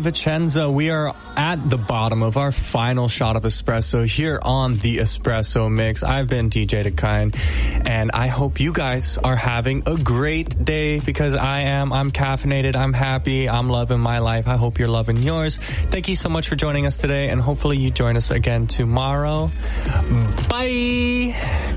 Vicenza. We are at the bottom of our final shot of espresso here on the Espresso Mix. I've been DJ Dakine, and I hope you guys are having a great day, because I am. I'm caffeinated. I'm happy. I'm loving my life. I hope you're loving yours. Thank you so much for joining us today, and hopefully you join us again tomorrow. Bye!